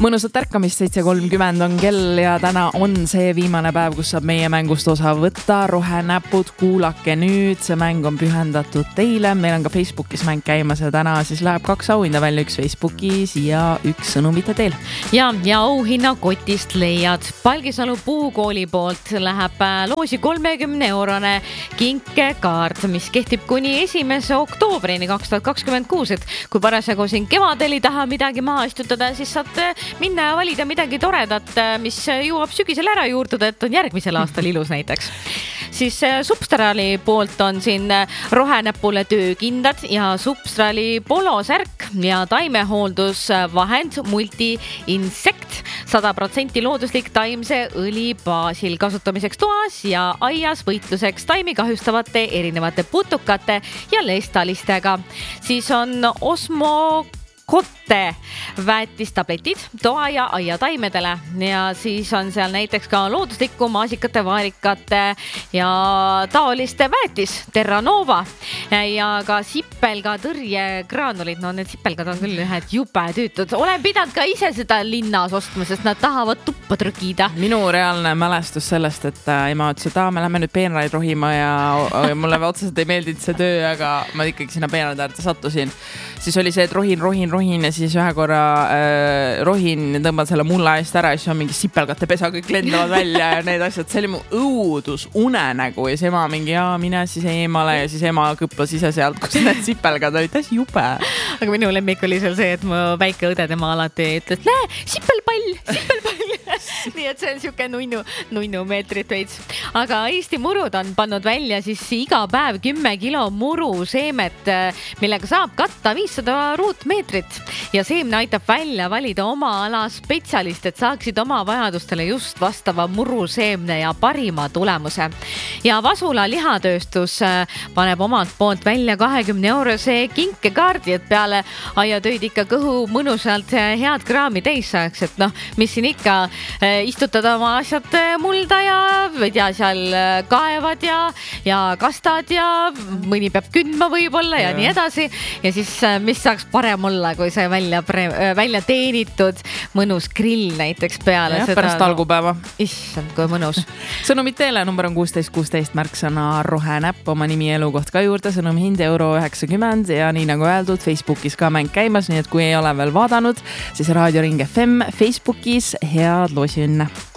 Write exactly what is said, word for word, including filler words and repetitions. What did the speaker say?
mõnusat ärkamist, seitse kolmkümmend on kell ja täna on see viimane päev, kus saab meie mängust osa võtta. Rohenäpud, kuulake nüüd, see mäng on pühendatud teile. Meil on ka Facebookis mäng käimas ja täna siis läheb kaks auhinda välja, üks Facebookis ja üks sõnumite teel. Ja, ja auhinna kotist leiad. Palgisalu puukooli poolt läheb loosi kolmekümne eurone kinkekaart, mis kehtib kuni esimese oktoobrini kaks tuhat kakskümmend kuus. Et kui parasjagu siin kevadel ei taha midagi maha istutada, siis saad minna ja valida midagi toredat, mis jõuab sügisel ära juurduda, et on järgmisel aastal ilus näiteks. Siis Substrali poolt on siin rohenäpule töökindad ja Substrali polosärk ja taimehooldusvahend multi-insekt, sada protsenti looduslik taimse õli baasil kasutamiseks toas ja aias võitluseks taimi kahjustavate erinevate putukate ja lestalistega. Siis on Osmo kotte väetistabletid toa ja aia taimedele ja siis on seal näiteks ka looduslikku maasikate, vaarikate ja taoliste väetis Terranova ja ka sipelga tõrjegraanulid. No need sipelgad on küll ühed jube tüütud. Olen pidanud ka ise seda linnas ostma, sest nad tahavad tuppa trügida. Minu reaalne mälestus sellest, et ema ütles, et ah, me lähme nüüd peenraid rohima ja mulle otseselt ei meeldinud see töö, aga ma ikkagi sinna peenraid äärde sattusin. Siis oli see, et rohin, rohin, rohin ja siis ühe korra äh, rohin tõmban selle mulla eest ära ja siis on mingi sipelgate pesa, kõik lendavad välja ja need asjad. See oli mu õudus unenägu ja siis ema mingi, jaa, mine siis eemale ja siis ema kõplas ise sealt, kus need sipelgad olid täis jube. Aga minu lemmik oli seal see, et mu väike õde tema alati ütles, näe, sipelpall, sipelpall. Nii et see on siuke nunnu, nunnu meetrit veits. Aga Eesti murud on pannud välja siis iga päev kümme kilo muru seemet, millega saab katta viissada ruutmeetrit ja seemne aitab välja valida oma ala spetsialist, et saaksid oma vajadustele just vastava muru seemne ja parima tulemuse. Ja Vasula lihatööstus paneb omalt poolt välja kahekümne eurose kinkekaardi, et peale aiatöid ikka kõhu mõnusalt head kraami täis saaks, et noh, mis siin ikka istutada oma asjad mulda ja võidja seal kaevad ja, ja kastad ja mõni peab kündma võib-olla ja, ja nii edasi. Ja siis mis saaks parem olla, kui see välja, välja teenitud mõnus grill näiteks peale. Ja, seda, pärast algupäeva. Issand, kui mõnus. Sõnumid teele, number on kuusteist kuusteist, märksõna rohenäpp, oma nimi ja elukoht ka juurde, sõnum hind euro üheksakümmend ja nii nagu öeldud, Facebookis ka mäng käimas, nii et kui ei ole veel vaadanud, siis Raadio Ring F M Facebookis head loosi õnne.